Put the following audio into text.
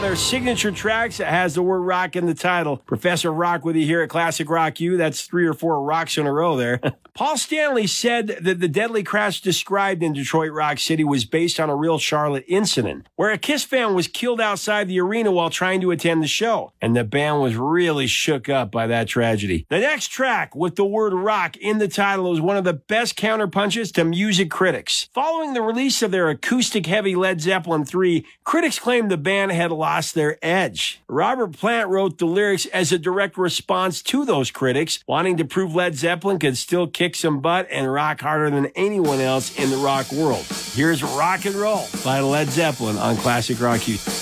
of their signature tracks that has the word rock in the title. Professor Rock with you here at Classic Rock U. That's 3 or 4 rocks in a row there. Paul Stanley said that the deadly crash described in Detroit Rock City was based on a real Charlotte incident, where a Kiss fan was killed outside the arena while trying to attend the show, and the band was really shook up by that tragedy. The next track with the word rock in the title is one of the best counterpunches to music critics. Following the release of their acoustic-heavy Led Zeppelin 3, critics claimed the band had lost their edge. Robert Plant wrote the lyrics as a direct response to those critics, wanting to prove Led Zeppelin could still kick some butt and rock harder than anyone else in the rock world. Here's Rock and Roll by Led Zeppelin on Classic Rock U.